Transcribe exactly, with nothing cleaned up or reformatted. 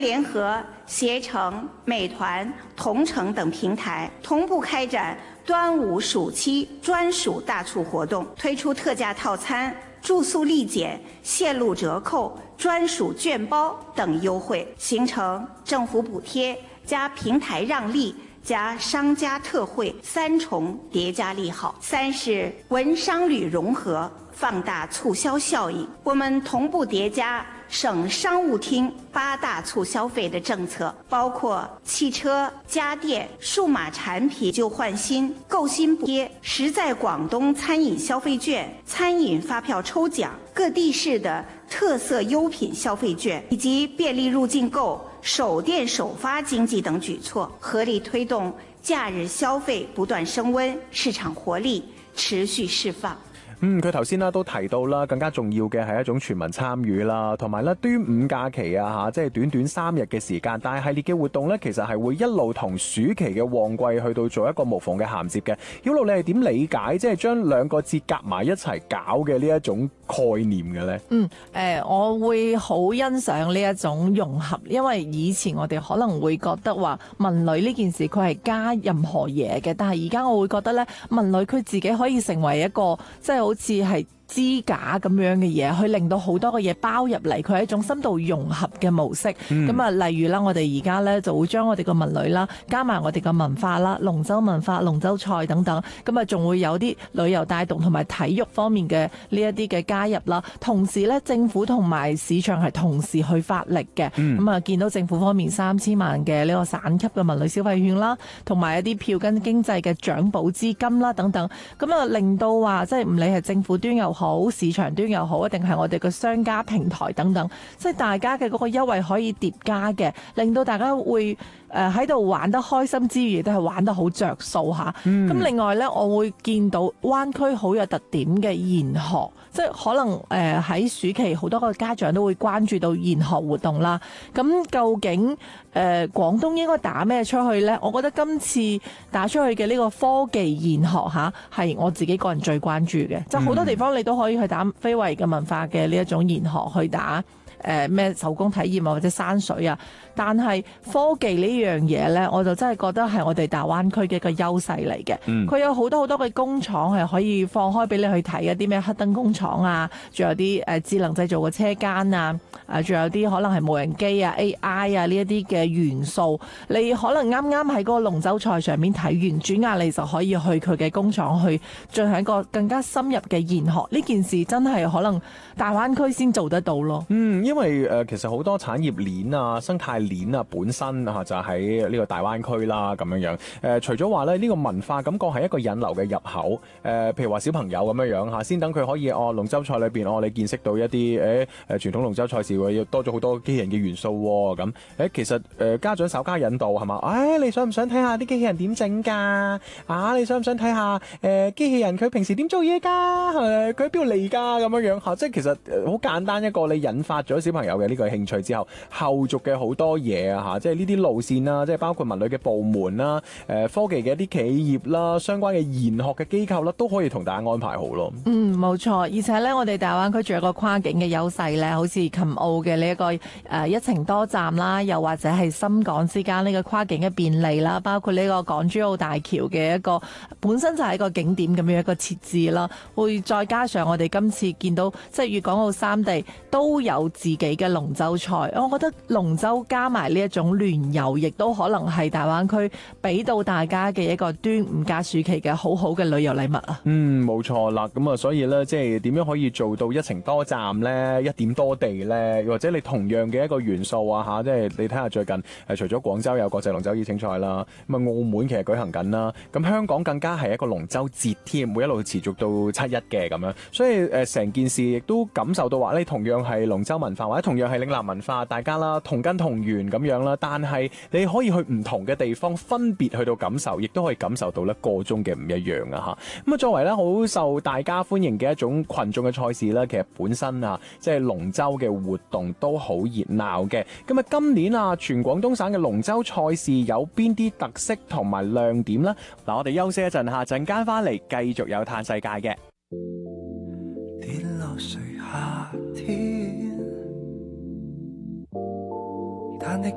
聯合攜程、美團、同城等平台同步開展端午暑期專屬大促活動，推出特價套餐、住宿立減、線路折扣、專屬券包等優惠，形成政府補貼加平台讓利加商家特惠三重疊加利好。三是文商旅融合，放大促銷效應。我們同步疊加省商務廳八大促消費的政策，包括汽車、家電、數碼產品舊換新、購新補貼、實在廣東餐飲消費券、餐飲發票抽獎、各地市的特色優品消費券，以及便利入境購、首店首發經濟等舉措，合力推動假日消費不斷升溫，市場活力持續釋放。 嗯，佢頭先啦都提到啦，更加重要嘅係一種全民參與啦，同埋咧端午假期啊嚇，即係短短三日嘅時間，但係系列嘅活動咧，其實係會一路同暑期嘅旺季去到做一個無縫嘅銜接嘅。曉露，你係點理解即係將兩個節夾埋一齊搞嘅呢一種概念嘅咧？ 嗯，誒、呃，我會好欣賞呢一種融合，因為以前我哋可能會覺得話文旅呢件事佢係加任何嘢嘅，但係而家我會覺得咧，文旅佢自己可以成為一個即係好似係支架咁樣嘅嘢，去令到好多嘅嘢包入嚟，佢係一種深度融合嘅模式。咁啊、嗯，例如啦，我哋而家咧就會將我哋個文旅啦，加埋我哋嘅文化啦，龍舟文化、龍舟菜等等，咁啊仲會有啲旅遊帶動同埋體育方面嘅呢一啲嘅加入啦。同時咧，政府同埋市場係同時去發力嘅。咁啊、嗯，見到政府方面三千萬嘅呢個省級嘅文旅消費券啦，同埋一啲票根經濟嘅獎補資金啦等等，咁啊令到話即係唔理係政府端又好，市場端又好，一定係我哋嘅商家平台等等，即係大家嘅嗰個優惠可以疊加嘅，令到大家會誒喺度玩得開心之餘，都係玩得好着數嚇。咁、嗯、另外呢，我會見到灣區好有特點嘅研學，即係可能誒喺、呃、暑期好多個家長都會關注到研學活動啦。咁究竟誒、呃、廣東應該打咩出去呢？我覺得今次打出去嘅呢個科技研學嚇係我自己個人最關注嘅，即係好多地方你都可以去打非遺嘅文化嘅呢一種研學去打。誒咩、呃、手工體驗啊，或者山水啊，但係科技呢樣嘢呢，我就真係覺得係我哋大灣區嘅一個優勢嚟嘅。佢、嗯、有好多好多嘅工廠係可以放開俾你去睇，一啲咩黑燈工廠啊，仲有啲誒智能製造嘅車間啊，誒仲有啲可能係無人機啊、A I 啊呢一啲嘅元素，你可能啱啱喺嗰個龍舟賽上面睇完，轉眼你就可以去佢嘅工廠去進行一個更加深入嘅研學。呢件事真係可能大灣區先做得到咯。 嗯。因為誒、呃、其實好多產業鏈啊、生態鏈啊本身啊就喺呢個大灣區啦咁樣樣。誒、呃、除咗話咧呢個文化感覺係一個引流嘅入口。誒、呃、譬如話小朋友咁樣樣嚇，先等佢可以哦龍舟賽裏邊哦你見識到一啲誒誒傳統龍舟賽事喎，要多咗好多機器人嘅元素喎咁。誒、呃、其實誒、呃、家長稍加引導係嘛？誒、哎、你想唔想睇下啲機器人點整㗎？啊你想唔想睇下誒機器人佢平時點做嘢㗎？誒佢喺邊度嚟㗎？咁樣樣嚇，即係其實好簡單一個你引發咗小朋友嘅呢個興趣之後，後續嘅好多嘢啊嚇，即係呢啲路線啦，即係包括文旅嘅部門啦、誒、呃、科技嘅一啲企業啦、相關嘅研學嘅機構啦，都可以同大家安排好咯。嗯， 冇錯，而且咧，我哋大灣區仲有個跨境嘅優勢咧，好似琴澳嘅呢一個誒、呃、一程多站啦，又或者係深港之間呢個跨境嘅便利啦，包括呢個港珠澳大橋嘅一個本身就係一個景點咁樣一個設置啦，會再加上我哋今次見到即係粵港澳三地都有自己嘅龍舟賽，我覺得龍舟加埋呢一種聯遊，亦都可能係大灣區俾到大家嘅一個端午假暑期嘅好好嘅旅遊禮物啊！ 嗯，冇錯啦，咁啊，所以咧，即係點樣可以做到一程多站咧，一點多地咧，或者你同樣嘅一個元素啊嚇，即係你睇下最近誒，除咗廣州有國際龍舟邀請賽啦，咁啊澳門其實舉行緊啦，咁香港更加係一個龍舟節添，會一路持續到七一嘅咁樣，所以誒成件事亦都感受到話你同樣係龍舟文化或者同樣係嶺南文化，大家啦同根同源咁樣啦，但係你可以去唔同嘅地方分別去到感受，亦都可以感受到咧個中嘅唔一樣啊嚇。咁啊作為咧好受大家歡迎嘅一種群眾嘅賽事咧，其實本身啊即係龍舟嘅活動都好熱鬧嘅。咁啊今年啊全廣東省嘅龍舟賽事有邊啲特色同埋亮點呢？嗱，我哋休息一陣，下陣間翻嚟繼續有嘆世界嘅。跌落水夏天